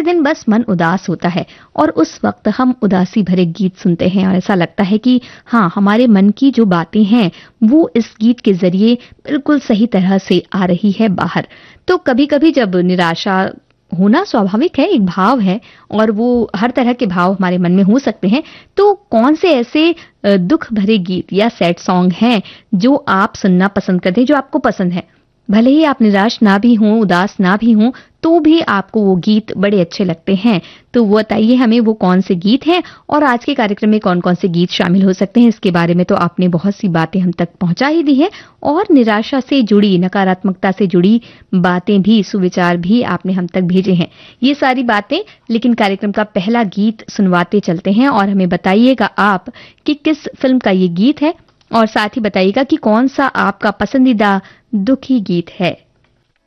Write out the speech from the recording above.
दिन बस मन उदास होता है और उस वक्त हम उदासी भरे गीत सुनते हैं और ऐसा लगता है कि हाँ, हमारे मन की जो बातें हैं वो इस गीत के जरिए बिल्कुल सही तरह से आ रही है बाहर। तो कभी-कभी जब निराशा होना स्वाभाविक है, एक भाव है और वो हर तरह के भाव हमारे मन में हो सकते हैं। तो कौन से ऐसे दुख भरे गीत या सैड सॉन्ग हैं जो आप सुनना पसंद करते हैं, जो आपको पसंद है? भले ही आप निराश ना भी हों, उदास ना भी हों, तो भी आपको वो गीत बड़े अच्छे लगते हैं। तो वो बताइए हमें वो कौन से गीत हैं और आज के कार्यक्रम में कौन-कौन से गीत शामिल हो सकते हैं, इसके बारे में तो आपने बहुत सी बातें हम तक पहुंचा ही दी है और निराशा से जुड़ी, नकारात्मकता से जुड़ी बातें भी, सुविचार भी आपने हम तक भेजे हैं। ये सारी बातें, लेकिन कार्यक्रम का पहला गीत सुनवाते चलते हैं और हमें बताइएगा आप कि किस फिल्म का ये गीत है और साथ ही बताइएगा कि कौन सा आपका पसंदीदा दुखी गीत है।